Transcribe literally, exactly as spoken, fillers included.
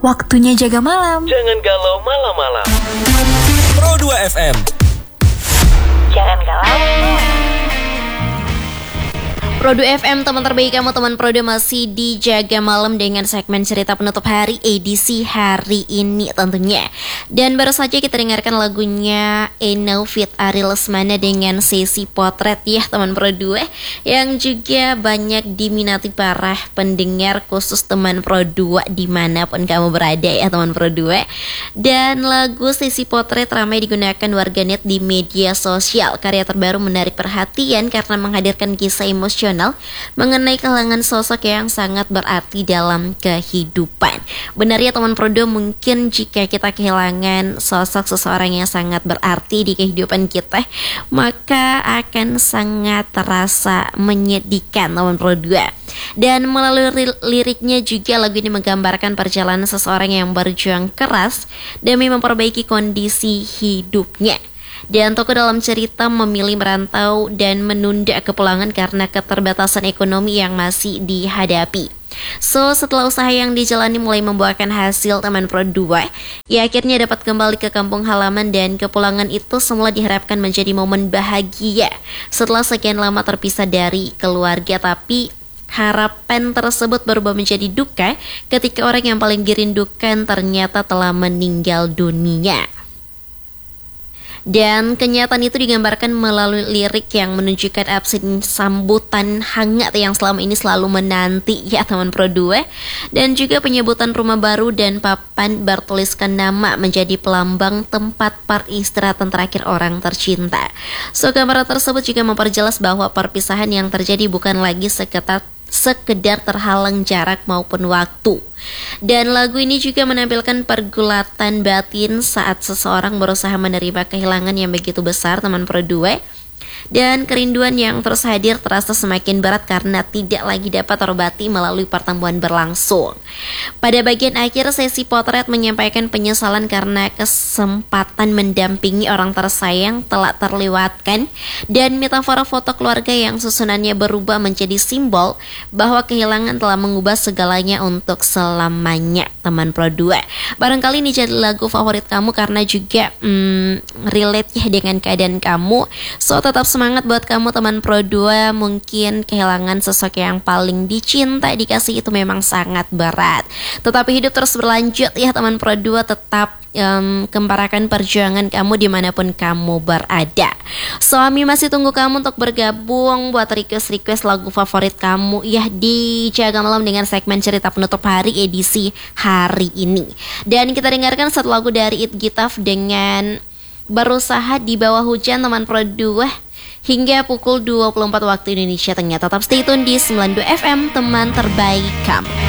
Waktunya jaga malam. Jangan galau malam-malam. Pro dua F M. Jangan galau. Pro dua F M, teman terbaik kamu, teman Pro dua masih di Jaga Malam dengan segmen cerita penutup hari edisi hari ini tentunya. Dan baru saja kita dengarkan lagunya Eno Fit Ari Lesmana dengan sesi potret ya teman Pro dua, yang juga banyak diminati para pendengar khusus teman Pro dua dimanapun kamu berada ya teman Pro dua. Dan lagu sesi potret ramai digunakan warganet di media sosial. Karya terbaru menarik perhatian karena menghadirkan kisah emosional mengenai kehilangan sosok yang sangat berarti dalam kehidupan. Benar ya teman Pro dua, mungkin jika kita kehilangan sosok seseorang yang sangat berarti di kehidupan kita, maka akan sangat terasa menyedihkan teman Pro dua. Dan melalui liriknya juga lagu ini menggambarkan perjalanan seseorang yang berjuang keras demi memperbaiki kondisi hidupnya. Dan tokoh dalam cerita memilih merantau dan menunda kepulangan karena keterbatasan ekonomi yang masih dihadapi. So, setelah usaha yang dijalani mulai membuahkan hasil teman Pro dua, ia akhirnya dapat kembali ke kampung halaman, dan kepulangan itu semula diharapkan menjadi momen bahagia setelah sekian lama terpisah dari keluarga. Tapi harapan tersebut berubah menjadi duka ketika orang yang paling dirindukan ternyata telah meninggal dunia. Dan kenyataan itu digambarkan melalui lirik yang menunjukkan absen sambutan hangat yang selama ini selalu menanti ya teman Pro dua. Dan juga penyebutan rumah baru dan papan bertuliskan nama menjadi pelambang tempat peristirahatan terakhir orang tercinta. So, gambaran tersebut juga memperjelas bahwa perpisahan yang terjadi bukan lagi sekedar sekedar terhalang jarak maupun waktu. Dan lagu ini juga menampilkan pergulatan batin saat seseorang berusaha menerima kehilangan yang begitu besar teman Pro dua. Dan kerinduan yang terus hadir terasa semakin berat karena tidak lagi dapat terobati melalui pertemuan berlangsung. Pada bagian akhir sesi potret menyampaikan penyesalan karena kesempatan mendampingi orang tersayang telah terlewatkan, dan metafora foto keluarga yang susunannya berubah menjadi simbol bahwa kehilangan telah mengubah segalanya untuk selamanya teman Pro dua. Barangkali ini jadi lagu favorit kamu karena juga hmm, relate ya dengan keadaan kamu. So, tetap semangat buat kamu teman Pro dua. Mungkin kehilangan sosok yang paling dicinta dikasih itu memang sangat berat, tetapi hidup terus berlanjut ya teman Pro dua. Tetap um, kembarakan perjuangan kamu dimanapun kamu berada. Suami masih tunggu kamu untuk bergabung buat request-request lagu favorit kamu ya di Jaga Malam dengan segmen cerita penutup hari edisi hari ini. Dan kita dengarkan satu lagu dari It Gitaf dengan Berusaha di Bawah Hujan teman Pro dua hingga pukul dua puluh empat waktu Indonesia Tengah. Tetap stay tune di sembilan puluh dua F M, teman terbaik kamu.